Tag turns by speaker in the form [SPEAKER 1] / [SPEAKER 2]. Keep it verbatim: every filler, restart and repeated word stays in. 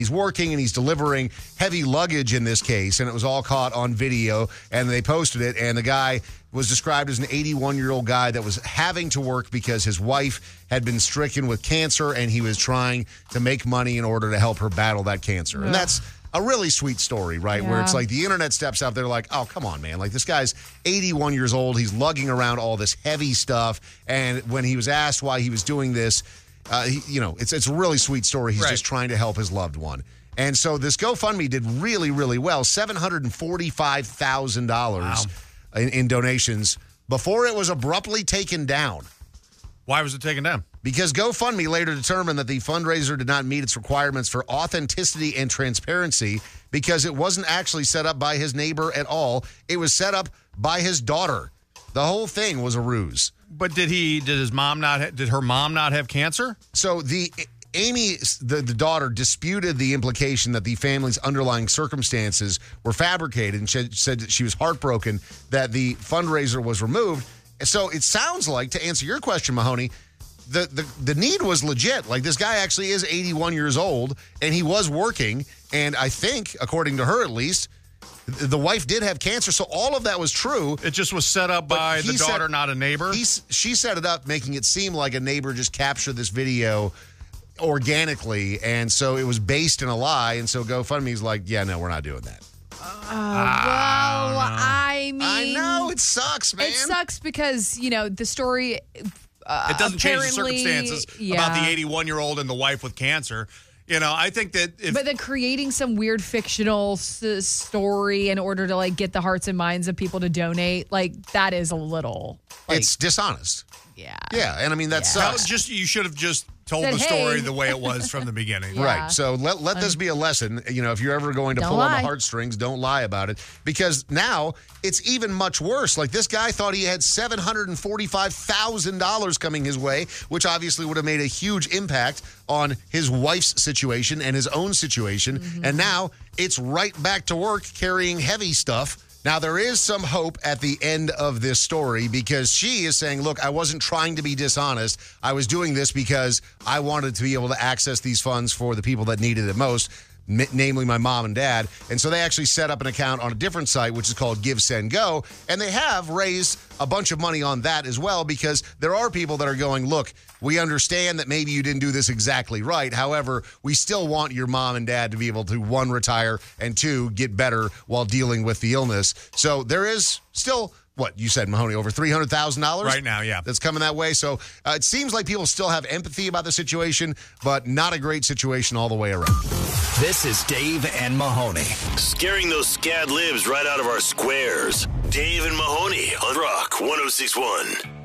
[SPEAKER 1] He's working and he's delivering heavy luggage in this case, and it was all caught on video, and they posted it, and the guy was described as an eighty-one-year-old guy that was having to work because his wife had been stricken with cancer, and he was trying to make money in order to help her battle that cancer. Ugh. And that's a really sweet story, right, yeah. where it's like the internet steps out there like, oh, come on, man. Like, this guy's eighty-one years old. He's lugging around all this heavy stuff, and when he was asked why he was doing this, Uh, he, you know, it's it's a really sweet story. He's right. just trying to help his loved one. And so this GoFundMe did really, really well. seven hundred forty-five thousand dollars wow. in, in donations before it was abruptly taken down.
[SPEAKER 2] Why was it taken down?
[SPEAKER 1] Because GoFundMe later determined that the fundraiser did not meet its requirements for authenticity and transparency because it wasn't actually set up by his neighbor at all. It was set up by his daughter. The whole thing was a ruse.
[SPEAKER 2] But did he? Did his mom not? Ha- did her mom not have cancer?
[SPEAKER 1] So the Amy, the, the daughter, disputed the implication that the family's underlying circumstances were fabricated, and she said that she was heartbroken that the fundraiser was removed. So it sounds like, to answer your question, Mahoney, the the the need was legit. Like, this guy actually is eighty-one years old, and he was working, and I think, according to her at least, the wife did have cancer, so all of that was true.
[SPEAKER 2] It just was set up by the daughter, set, not a neighbor?
[SPEAKER 1] He, she set it up, making it seem like a neighbor just captured this video organically, and so it was based in a lie, and so GoFundMe's like, yeah, no, we're not doing that.
[SPEAKER 3] Uh, well, I mean...
[SPEAKER 1] I know, it sucks, man.
[SPEAKER 3] It sucks because, you know, the story... Uh,
[SPEAKER 2] it doesn't change the circumstances
[SPEAKER 3] yeah.
[SPEAKER 2] about the eighty-one-year-old and the wife with cancer. You know, I think that if...
[SPEAKER 3] But then creating some weird fictional s- story in order to, like, get the hearts and minds of people to donate, like, that is a little... Like,
[SPEAKER 1] it's dishonest.
[SPEAKER 3] Yeah.
[SPEAKER 1] Yeah, and I mean, that
[SPEAKER 3] yeah.
[SPEAKER 1] sucks.
[SPEAKER 2] That just, you should have just told
[SPEAKER 3] Said,
[SPEAKER 2] the story
[SPEAKER 3] hey.
[SPEAKER 2] the way it was from the beginning.
[SPEAKER 3] Yeah.
[SPEAKER 1] Right. So let let this be a lesson. You know, if you're ever going to
[SPEAKER 3] Don't
[SPEAKER 1] pull
[SPEAKER 3] lie.
[SPEAKER 1] on the heartstrings, don't lie about it. Because now it's even much worse. Like, this guy thought he had seven hundred forty-five thousand dollars coming his way, which obviously would have made a huge impact on his wife's situation and his own situation. Mm-hmm. And now it's right back to work carrying heavy stuff. Now, there is some hope at the end of this story because she is saying, look, I wasn't trying to be dishonest. I was doing this because I wanted to be able to access these funds for the people that needed it most, n- namely my mom and dad. And so they actually set up an account on a different site, which is called Give, Send, Go. And they have raised a bunch of money on that as well because there are people that are going, look, we understand that maybe you didn't do this exactly right. However, we still want your mom and dad to be able to, one, retire, and two, get better while dealing with the illness. So there is still, what you said, Mahoney, over three hundred thousand dollars?
[SPEAKER 2] Right now, yeah.
[SPEAKER 1] That's coming that way. So uh, it seems like people still have empathy about the situation, but not a great situation all the way around.
[SPEAKER 4] This is Dave and Mahoney.
[SPEAKER 5] Scaring those scad libs right out of our squares. Dave and Mahoney on Rock one oh six point one.